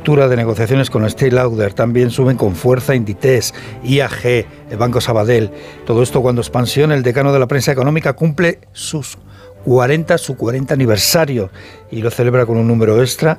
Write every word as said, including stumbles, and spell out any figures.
apertura de negociaciones con Estée Lauder. También suben con fuerza Inditex, I A G, el Banco Sabadell. Todo esto cuando Expansión, el decano de la prensa económica, cumple sus cuarenta, su cuarenta aniversario y lo celebra con un número extra